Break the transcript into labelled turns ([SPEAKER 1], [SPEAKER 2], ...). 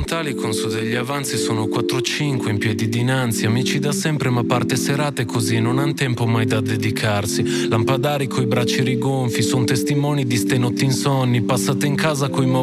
[SPEAKER 1] mentali con su degli avanzi, sono 4-5 in piedi dinanzi, amici da sempre ma parte serate così, non han tempo mai da dedicarsi. Lampadari coi bracci rigonfi, son testimoni di ste notti insonni, passate in casa coi